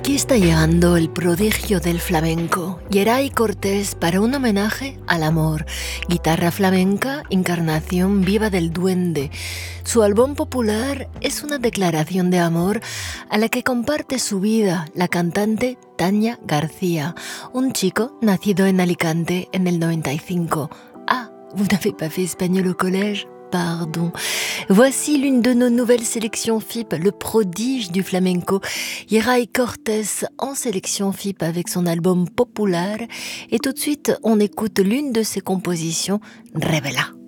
Aquí está llegando el prodigio del flamenco, Geray Cortés, para un homenaje al amor. Guitarra flamenca, encarnación viva del duende. Su álbum popular es una declaración de amor a la que comparte su vida la cantante Tania García, un chico nacido en Alicante en el 95. Ah, vous n'avez pas fait espagnol au collège? Pardon. Voici l'une de nos nouvelles sélections FIP, le prodige du flamenco, Geray Cortés en sélection FIP avec son album Popular. Et tout de suite, on écoute l'une de ses compositions, Revela.